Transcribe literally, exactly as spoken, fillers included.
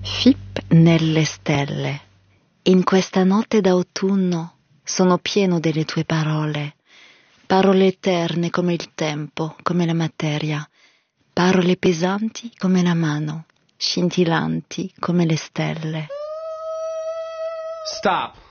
Fip nelle stelle. In questa notte d'autunno sono pieno delle tue parole, parole eterne come il tempo, come la materia, parole pesanti come la mano, scintillanti come le stelle. Stop.